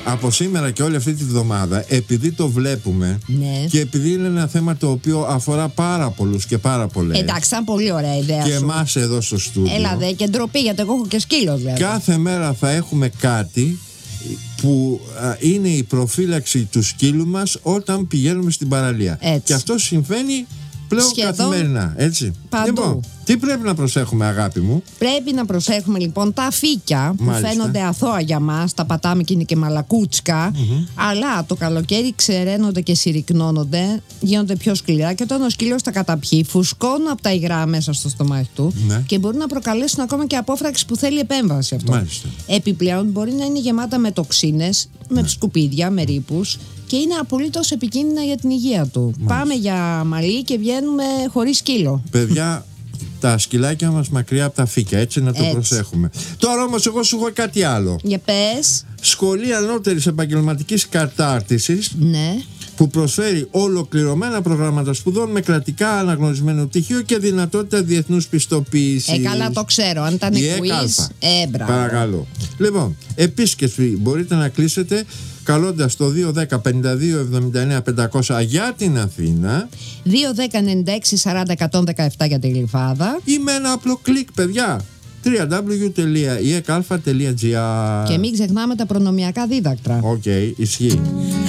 από σήμερα και όλη αυτή τη βδομάδα, επειδή το βλέπουμε, Ναι. και επειδή είναι ένα θέμα το οποίο αφορά πάρα πολλούς και πάρα πολλές. Εντάξει, ήταν πολύ ωραία ιδέα. Και σου. εμάς εδώ στο στούντιο. Έλα δε, και ντροπή, γιατί εγώ έχω και σκύλο δηλαδή. Κάθε μέρα θα έχουμε κάτι που είναι η προφύλαξη του σκύλου μας όταν πηγαίνουμε στην παραλία. Έτσι. Και αυτό συμβαίνει πλέον Σχεδόν καθημερινά, έτσι. παντού. Λοιπόν, τι πρέπει να προσέχουμε, αγάπη μου? Πρέπει να προσέχουμε λοιπόν τα φύκια που Μάλιστα. φαίνονται αθώα για μας, τα πατάμε και είναι και μαλακούτσκα, αλλά το καλοκαίρι ξεραίνονται και συρρυκνώνονται, γίνονται πιο σκληρά και όταν ο σκύλος τα καταπιεί, φουσκώνουν από τα υγρά μέσα στο στομάχι του, Ναι. και μπορούν να προκαλέσουν ακόμα και απόφραξη που θέλει επέμβαση αυτό. Μάλιστα. Επιπλέον μπορεί να είναι γεμάτα με τοξίνες, με σκουπίδια, με ρήπους, και είναι απολύτως επικίνδυνα για την υγεία του. Πάμε για μαλλί και βγαίνουμε χωρίς σκύλο. Παιδιά, τα σκυλάκια μας μακριά από τα φύκια, έτσι να το Έτσι. προσέχουμε. Τώρα όμως εγώ σου έχω κάτι άλλο. Για πες. Σχολή Ανώτερης Επαγγελματικής Κατάρτισης, Ναι. που προσφέρει ολοκληρωμένα προγράμματα σπουδών με κρατικά αναγνωρισμένο πτυχίο και δυνατότητα διεθνούς πιστοποίησης. Καλά το ξέρω, αν ήταν Η quiz. ΕΚΑΛΦΑ. Μπράβο. Παρακαλώ. Λοιπόν, επίσκεψη μπορείτε να κλείσετε καλώντας το 210 52 79 500 για την Αθήνα 2-10-96-40-117 για τη Γλυφάδα. ή με ένα απλό κλικ, παιδιά. www.ekalfa.gr. Και μην ξεχνάμε τα προνομιακά δίδακτρα. Οκ, ισχύει.